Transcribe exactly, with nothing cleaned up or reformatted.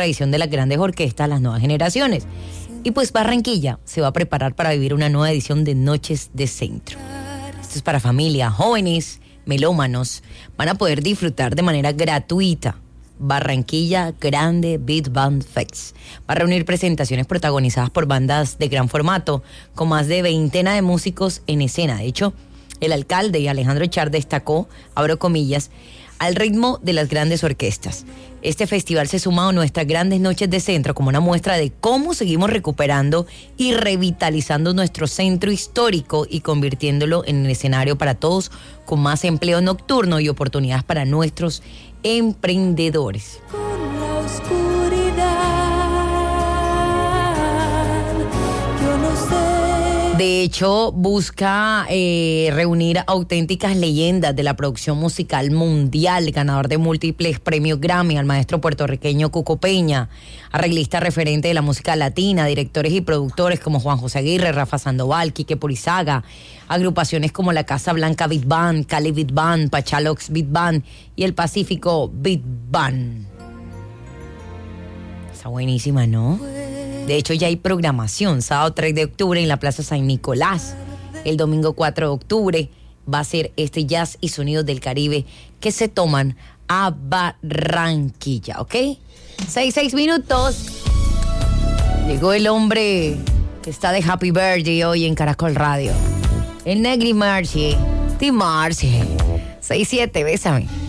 tradición de las grandes orquestas a las nuevas generaciones. Y pues Barranquilla se va a preparar para vivir una nueva edición de Noches de Centro. Esto es para familia, jóvenes, melómanos. Van a poder disfrutar de manera gratuita Barranquilla Grande Beat Band Fest. Va a reunir presentaciones protagonizadas por bandas de gran formato, con más de veintena de músicos en escena. De hecho, el alcalde Alejandro Char destacó, abro comillas, al ritmo de las grandes orquestas. Este festival se suma a nuestras grandes noches de centro como una muestra de cómo seguimos recuperando y revitalizando nuestro centro histórico y convirtiéndolo en un escenario para todos, con más empleo nocturno y oportunidades para nuestros emprendedores. Con la oscuridad, yo no sé. De hecho, busca eh, reunir auténticas leyendas de la producción musical mundial, ganador de múltiples premios Grammy, al maestro puertorriqueño Cuco Peña, arreglista referente de la música latina, directores y productores como Juan José Aguirre, Rafa Sandoval, Quique Purizaga, agrupaciones como la Casa Blanca Beat Band, Cali Beat Band, Pachalox Beat Band y el Pacífico Beat Band. Está buenísima, ¿no? De hecho, ya hay programación. Sábado tres de octubre en la Plaza San Nicolás. El domingo cuatro de octubre va a ser este Jazz y Sonidos del Caribe que se toman a Barranquilla, ¿ok? Seis, seis minutos. Llegó el hombre que está de Happy Birthday hoy en Caracol Radio. El Negri Marcie. Di Marcie. seis siete, bésame.